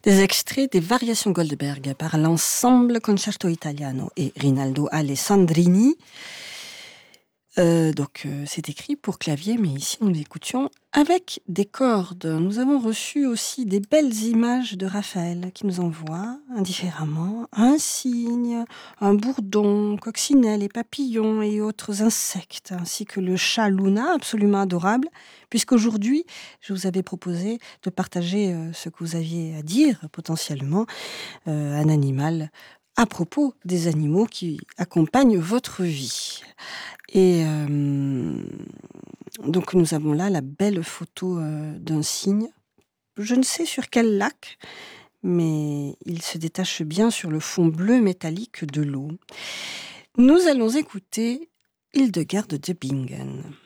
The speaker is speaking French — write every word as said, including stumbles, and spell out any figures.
Des extraits des Variations Goldberg par l'ensemble Concerto Italiano et Rinaldo Alessandrini. Euh, donc euh, c'est écrit pour clavier, mais ici nous l'écoutions avec des cordes. Nous avons reçu aussi des belles images de Raphaël qui nous envoie indifféremment un cygne, un bourdon, coccinelle et papillons et autres insectes, ainsi que le chat Luna, absolument adorable, puisqu'aujourd'hui je vous avais proposé de partager euh, ce que vous aviez à dire potentiellement, euh, un animal à propos des animaux qui accompagnent votre vie. Et euh, donc nous avons là la belle photo euh, d'un cygne. Je ne sais sur quel lac, mais il se détache bien sur le fond bleu métallique de l'eau. Nous allons écouter Hildegard de Bingen.